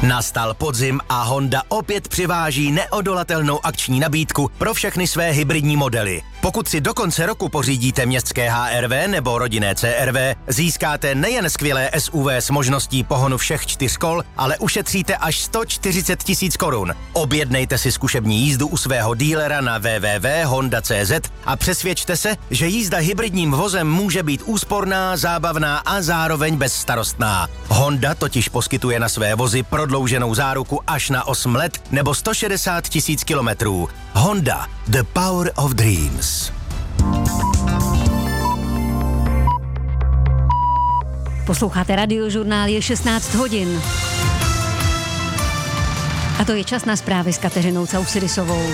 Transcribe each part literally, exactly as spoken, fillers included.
Nastal podzim a Honda opět přiváží neodolatelnou akční nabídku pro všechny své hybridní modely. Pokud si do konce roku pořídíte městské H R V nebo rodinné C R V, získáte nejen skvělé S U V s možností pohonu všech čtyř kol, ale ušetříte až sto čtyřicet tisíc korun. Objednejte si zkušební jízdu u svého dílera na w w w tečka honda tečka c z a přesvědčte se, že jízda hybridním vozem může být úsporná, zábavná a zároveň bezstarostná. Honda totiž poskytuje na své vozy prodlouženou záruku až na osm let nebo sto šedesát tisíc kilometrů. Honda, the power of dreams. Posloucháte Radiožurnál, je šestnáct hodin. A to je čas na zprávy s Kateřinou Causidisovou.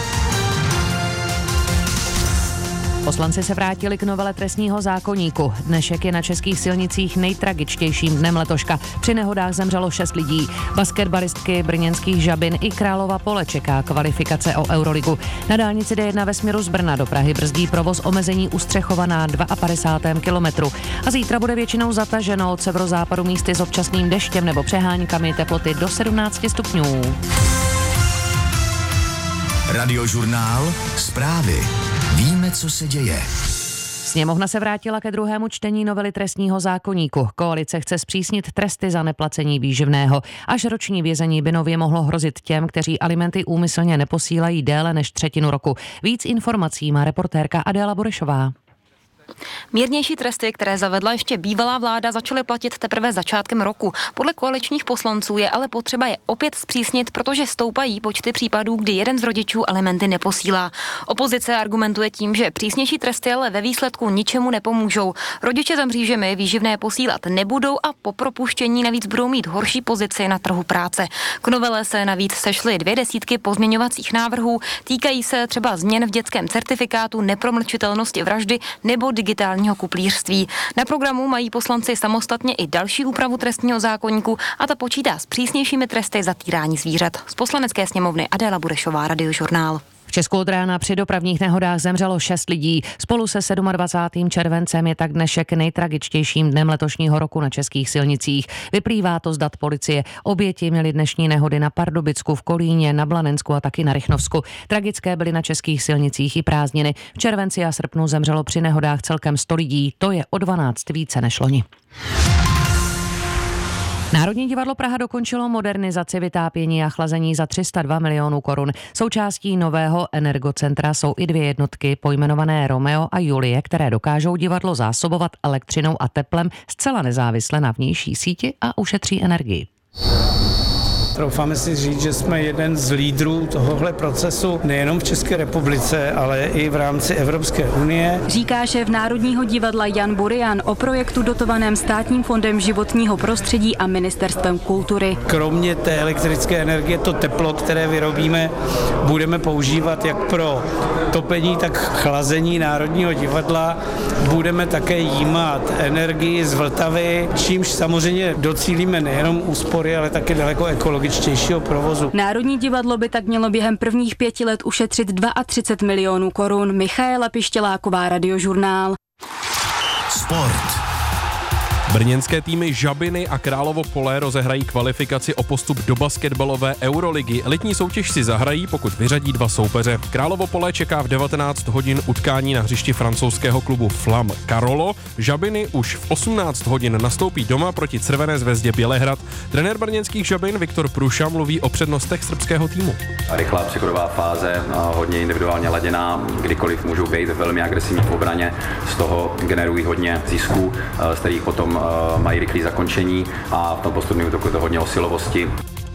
Poslanci se vrátili k novele trestního zákoníku. Dnešek je na českých silnicích nejtragičtějším dnem letoška. Při nehodách zemřelo šest lidí. Basketbalistky brněnských Žabin i Králova Pole čeká kvalifikace o Euroligu. Na dálnici D jedna ve směru z Brna do Prahy brzdí provoz omezení Ustřechova na padesátém druhém kilometru. A zítra bude většinou zataženo, od severozápadu místy s občasným deštěm nebo přeháňkami, teploty do sedmnáct stupňů. Radiožurnál, zprávy. Víme, co se děje. Sněmovna se vrátila ke druhému čtení novely trestního zákoníku. Koalice chce zpřísnit tresty za neplacení výživného. Až roční vězení by nově mohlo hrozit těm, kteří alimenty úmyslně neposílají déle než třetinu roku. Víc informací má reportérka Adéla Burešová. Mírnější tresty, které zavedla ještě bývalá vláda, začaly platit teprve začátkem roku. Podle koaličních poslanců je ale potřeba je opět zpřísnit, protože stoupají počty případů, kdy jeden z rodičů alimenty neposílá. Opozice argumentuje tím, že přísnější tresty ale ve výsledku ničemu nepomůžou. Rodiče za mřížemi výživné posílat nebudou a po propuštění navíc budou mít horší pozici na trhu práce. K novele se navíc sešly dvě desítky pozměňovacích návrhů, týkají se třeba změn v dětském certifikátu, nepromlčitelnosti vraždy nebo digitálního kuplířství. Na programu mají poslanci samostatně i další úpravu trestního zákoníku a ta počítá s přísnějšími tresty za týrání zvířat. Z Poslanecké sněmovny Adéla Burešová, Radiožurnál. V Česku od rána při dopravních nehodách zemřelo šest lidí. Spolu se dvacátým sedmým červencem je tak dnešek nejtragičtějším dnem letošního roku na českých silnicích. Vyplývá to z dat policie. Oběti měly dnešní nehody na Pardubicku, v Kolíně, na Blanensku a taky na Rychnovsku. Tragické byly na českých silnicích i prázdniny. V červenci a srpnu zemřelo při nehodách celkem sto lidí. To je o dvanáct více než loni. Národní divadlo Praha dokončilo modernizaci, vytápění a chlazení za tři sta dva milionů korun. Součástí nového energocentra jsou i dvě jednotky pojmenované Romeo a Julie, které dokážou divadlo zásobovat elektřinou a teplem zcela nezávisle na vnější síti a ušetří energii. Troufáme si říct, že jsme jeden z lídrů tohohle procesu nejenom v České republice, ale i v rámci Evropské unie. Říká šéf Národního divadla Jan Burian o projektu dotovaném Státním fondem životního prostředí a Ministerstvem kultury. Kromě té elektrické energie, to teplo, které vyrobíme, budeme používat jak pro topení, tak chlazení Národního divadla. Budeme také jímat energii z Vltavy, čímž samozřejmě docílíme nejenom úspory, ale také daleko ekologičtějšího provozu. Národní divadlo by tak mělo během prvních pěti let ušetřit třicet dva milionů korun. Michaela Pištěláková, Radiožurnál. Sport. Brněnské týmy Žabiny a Královo Pole rozehrají kvalifikaci o postup do basketbalové Euroligy. Elitní soutěž si zahrají, pokud vyřadí dva soupeře. Královo Pole čeká v devatenáct hodin utkání na hřišti francouzského klubu Flam Karolo. Žabiny už v osmnáct hodin nastoupí doma proti Crvené zvezdě Bělehrad. Trenér brněnských Žabin Viktor Pruša mluví o přednostech srbského týmu. Rychlá přechodová fáze, hodně individuálně laděná, kdykoliv můžou být velmi agresivní v obraně, z toho generují hodně zisků, z kterých potom mají rychlé zakončení a v tom postupném útoku je to hodně o silovosti.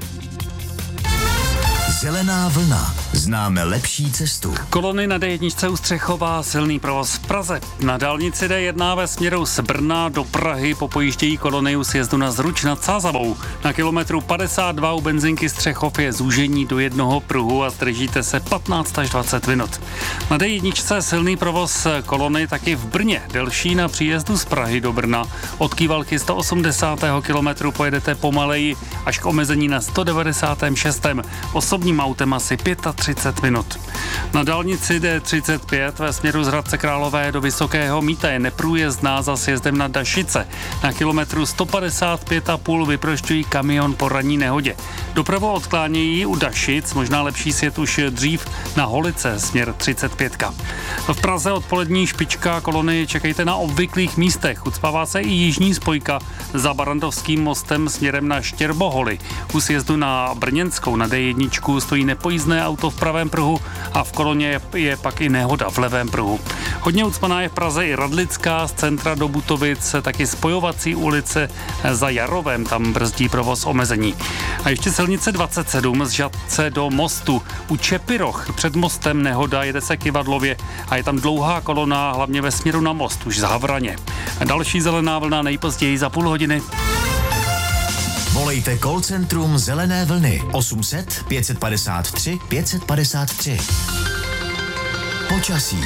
Zelená vlna. Známe lepší cestu. Kolony na D jedna Ustřechová, silný provoz v Praze. Na dálnici D jedna ve směru z Brna do Prahy popojíždějí kolony u sjezdu na Zruč nad Sázavou. Na kilometru padesát dva u benzinky Střechov je zúžení do jednoho pruhu a zdržíte se patnáct až dvacet minut. Na D jedna silný provoz kolony taky v Brně, delší na příjezdu z Prahy do Brna. Od Kývalky sto osmdesátého kilometru pojedete pomaleji až k omezení na sto devadesátém šestém Osobním autem asi třicet pět minut. Na dálnici D třicet pět ve směru z Hradce Králové do Vysokého Mýta je neprůjezdná za sjezdem na Dašice. Na kilometru sto padesát pět a půl vyprošťují kamion po ranní nehodě. Dopravu odklánějí u Dašic, možná lepší sjet už dřív na Holice, směr třicet pět. V Praze odpolední špička kolony čekejte na obvyklých místech. Ucpává se i jižní spojka za Barandovským mostem směrem na Štěrboholy. U sjezdu na Brněnskou na D jedna stojí nepojízdné auto v pravém pruhu a v koloně je pak i nehoda v levém pruhu. Hodně ucpaná je v Praze i Radlická, z centra do Butovic, taky spojovací ulice za Jarovem, tam brzdí provoz omezení. A ještě silnice dvacet sedm z Žatce do Mostu. U Čepiroch před mostem nehoda, jede se Kivadlově a je tam dlouhá kolona, hlavně ve směru na most, už z Havraně. A další zelená vlna nejpozději za půl hodiny. Volejte call centrum Zelené vlny osm set pět padesát tři pět padesát tři. Počasí.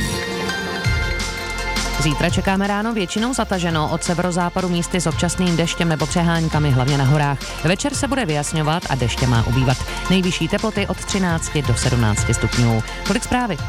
Zítra čekáme ráno většinou zataženo, od severozápadu místy s občasným deštěm nebo přeháňkami, hlavně na horách. Večer se bude vyjasňovat a deště má ubývat. Nejvyšší teploty od třinácti do sedmnácti stupňů. Tolik zprávy.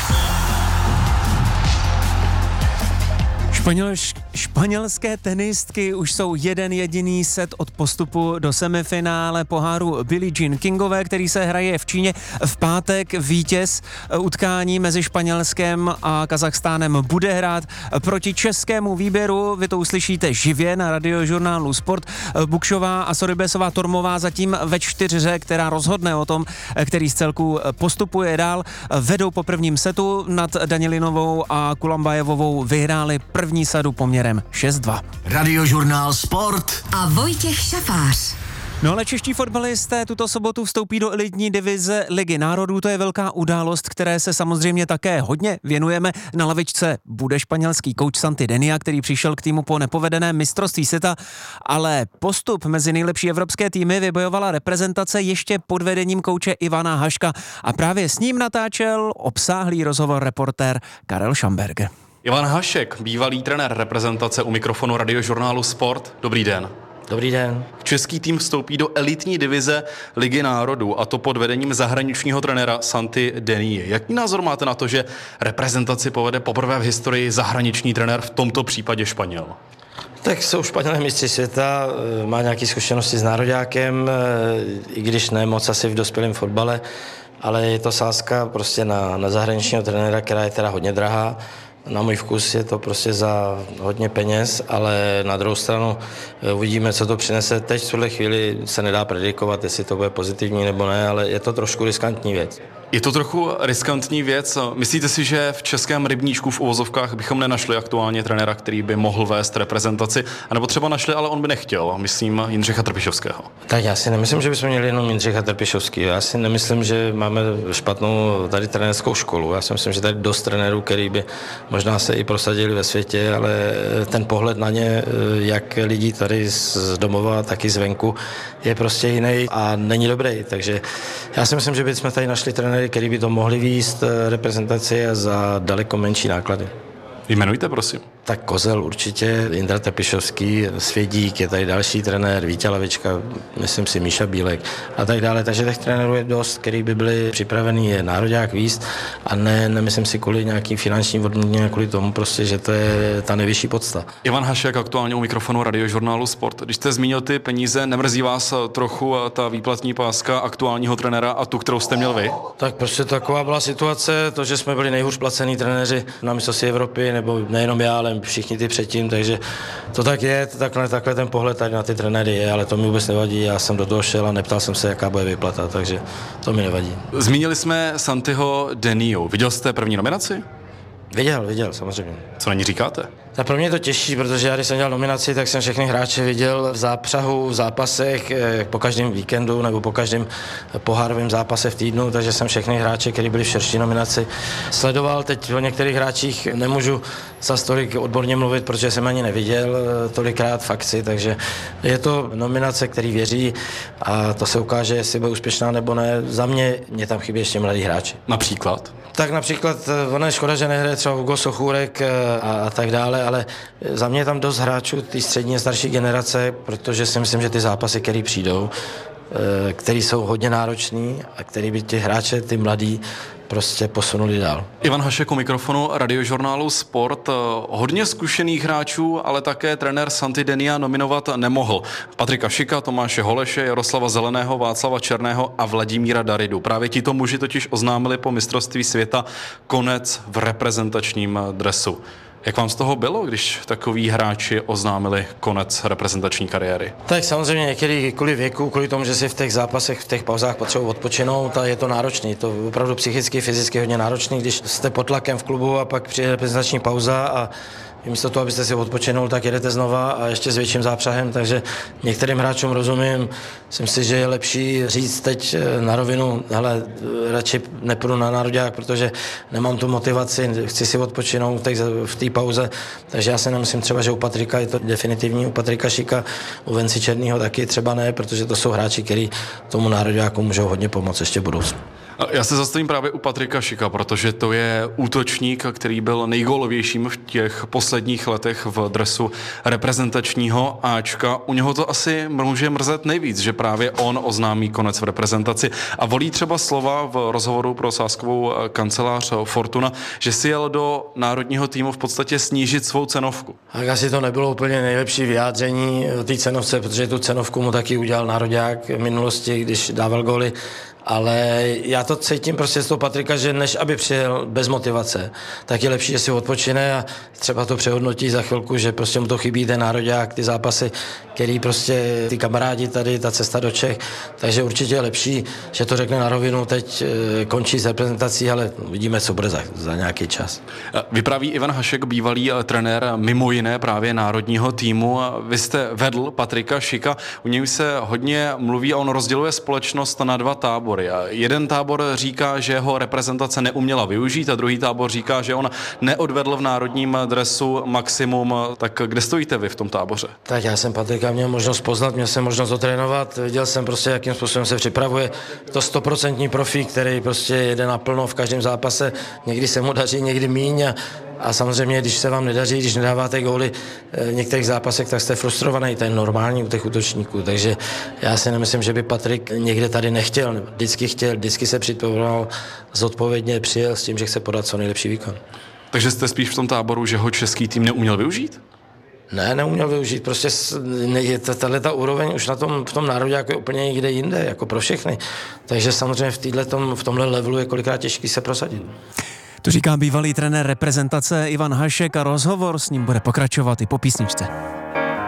Španělš, španělské tenistky už jsou jeden jediný set od postupu do semifinále poháru Billie Jean Kingové, který se hraje v Číně v pátek. Vítěz utkání mezi Španělskem a Kazachstánem bude hrát proti českému výběru. Vy to uslyšíte živě na radiožurnálu Sport. Bukšová a Sorribesová Tormová zatím ve čtyřře, která rozhodne o tom, který z celku postupuje dál. Vedou po prvním setu, nad Danilinovou a Kulambajevovou vyhráli první sadu poměrem šest dva. Radiožurnál Sport a Vojtěch Šafář. No ale čeští fotbalisté tuto sobotu vstoupí do elitní divize Ligy národů. To je velká událost, které se samozřejmě také hodně věnujeme. Na lavičce bude španělský kouč Santi Denia, který přišel k týmu po nepovedeném mistrovství světa, ale postup mezi nejlepší evropské týmy vybojovala reprezentace ještě pod vedením kouče Ivana Haška a právě s ním natáčel obsáhlý rozhovor reportér Karel Šamberger. Ivan Hašek, bývalý trenér reprezentace u mikrofonu radiožurnálu Sport. Dobrý den. Dobrý den. Český tým vstoupí do elitní divize Ligy národů, a to pod vedením zahraničního trenéra Santi Denie. Jaký názor máte na to, že reprezentaci povede poprvé v historii zahraniční trenér, v tomto případě Španěl? Tak jsou Španělé mistři světa, má nějaké zkušenosti s nároďákem, i když ne moc asi v dospělém fotbale, ale je to sázka prostě na, na zahraničního trenéra, která je teda hodně drahá. Na můj vkus je to prostě za hodně peněz, ale na druhou stranu uvidíme, co to přinese. Teď v tuhle chvíli se nedá predikovat, jestli to bude pozitivní nebo ne, ale je to trošku riskantní věc. Je to trochu riskantní věc. Myslíte si, že v českém rybníčku v uvozovkách bychom nenašli aktuálně trenéra, který by mohl vést reprezentaci, anebo třeba našli, ale on by nechtěl, myslím Jindřicha Trpišovského? Tak já si nemyslím, že bychom měli jenom Jindřicha Trpišovského. Já si nemyslím, že máme špatnou tady trenérskou školu. Já si myslím, že tady dost trenérů, který by možná se i prosadili ve světě, ale ten pohled na ně, jak lidí tady z domova, tak i zvenku, je prostě jiný a není dobrý. Takže já si myslím, že bychom tady našli trenéry, který by to mohli vést reprezentaci a za daleko menší náklady. Jmenujte, prosím. Tak Kozel určitě, Jindra Trpišovský, Svědík, je tady další trenér, Vítě Lavička, myslím si Míša Bílek a tak dále. Takže těch trenérů je dost, který by byli připravení je nároďák víc a ne, nemyslím si kvůli nějaký finanční odměně, kvůli tomu prostě, že to je ta nejvyšší podsta. Ivan Hašek, aktuálně u mikrofonu radiožurnálu Sport. Když jste zmínil ty peníze, nemrzí vás trochu ta výplatní páska aktuálního trenéra a tu, kterou jste měl vy? Tak prostě taková byla situace, to, že jsme byli nejhůř placení trenéři na mistrovství Evropy, nebo nejenom já, ale všichni ty předtím, takže to tak je, to takhle, takhle ten pohled tady na ty trenéry je, ale to mi vůbec nevadí, já jsem do toho šel a neptal jsem se, jaká bude výplata, takže to mi nevadí. Zmínili jsme Santiho Deniu, viděl jste první nominaci? Viděl, viděl, samozřejmě. Co na ní říkáte? Tak pro mě je to těžší, protože já, když jsem dělal nominaci, tak jsem všechny hráče viděl v zápřahu, v zápasech, po každém víkendu nebo po každém pohárovém zápase v týdnu, takže jsem všechny hráče, kteří byli v širší nominaci, sledoval. Teď o některých hráčích nemůžu za tolik odborně mluvit, protože jsem ani neviděl tolikrát v akci, takže je to nominace, který věří a to se ukáže, jestli bude úspěšná nebo ne. Za mě, mě tam chybí ještě mladí hráči. Například? Tak například, ono je škoda, že nehraje třeba Hugo Sochůrek a, a tak dále, ale za mě je tam dost hráčů té střední a starší generace, protože si myslím, že ty zápasy, které přijdou, které jsou hodně náročný a který by ti hráče, ty mladí, prostě posunuli dál. Ivan Hašek u mikrofonu Radiožurnálu Sport. Hodně zkušených hráčů, ale také trenér Santi Denia nominovat nemohl. Patrika Šika, Tomáše Holeše, Jaroslava Zeleného, Václava Černého a Vladimíra Daridu. Právě tito muži totiž oznámili po mistrovství světa konec v reprezentačním dresu. Jak vám z toho bylo, když takoví hráči oznámili konec reprezentační kariéry? Tak samozřejmě některý kvůli věku, kvůli tomu, že si v těch zápasech, v těch pauzách potřebují odpočinout a je to náročný. To opravdu psychicky, fyzicky hodně náročný, když jste pod tlakem v klubu a pak přijde reprezentační pauza a místo toho, abyste si odpočinul, tak jedete znova a ještě s větším zápřahem, takže některým hráčům rozumím. Myslím si, že je lepší říct teď na rovinu, hele, radši nepůjdu na nároďák, protože nemám tu motivaci, chci si odpočinout v té pauze, takže já si nemyslím třeba, že u Patrika je to definitivní, u Patrika Šika, u Venci Černýho taky třeba ne, protože to jsou hráči, kteří tomu nároďáku můžou hodně pomoct ještě v budoucnu. Já se zastavím právě u Patrika Šika, protože to je útočník, který byl nejgólovějším v těch posledních letech v dresu reprezentačního Ačka. U něho to asi může mrzet nejvíc, že právě on oznámí konec v reprezentaci a volí třeba slova v rozhovoru pro sázkovou kancelář Fortuna, že si jel do národního týmu v podstatě snížit svou cenovku. Tak asi to nebylo úplně nejlepší vyjádření o té cenovce, protože tu cenovku mu taky udělal nároďák v minulosti, když dával góly. Ale já to cítím prostě z toho Patrika, že než aby přijel bez motivace, tak je lepší, že si odpočine a třeba to přehodnotí za chvilku, že prostě mu to chybí ten nároďák, ty zápasy, který prostě ty kamarádi tady, ta cesta do Čech, takže určitě je lepší, že to řekne na rovinu, teď e, končí s reprezentací, ale vidíme, co bude za, za nějaký čas. Vypráví Ivan Hašek, bývalý trenér mimo jiné právě národního týmu. Vy jste vedl Patrika Šika, u něj se hodně mluví a on rozděluje společnost na dva tábory. A jeden tábor říká, že ho reprezentace neuměla využít a druhý tábor říká, že on neodvedl v národním dresu maximum. Tak kde stojíte vy v tom táboře? Tak já jsem Patrika měl možnost poznat, měl jsem možnost otrénovat, viděl jsem prostě, jakým způsobem se připravuje. To stoprocentní profík, který prostě jede naplno v každém zápase, někdy se mu daří, někdy míň a A samozřejmě, když se vám nedaří, když nedáváte góly v některých zápasech, tak jste frustrovaný, to je normální u těch útočníků. Takže já si nemyslím, že by Patrik někde tady nechtěl. Vždycky chtěl, vždycky se připravoval, zodpovědně přijel s tím, že chce podat co nejlepší výkon. Takže jste spíš v tom táboru, že ho český tým neuměl využít? Ne, neuměl využít. Prostě tato úroveň už na tom, v tom národě jako je úplně někde jinde, jako pro všechny. Takže samozřejmě v, týhletom, v tomhle levelu je kolikrát těžký se prosadit. To říká bývalý trenér reprezentace Ivan Hašek a rozhovor s ním bude pokračovat i po písničce.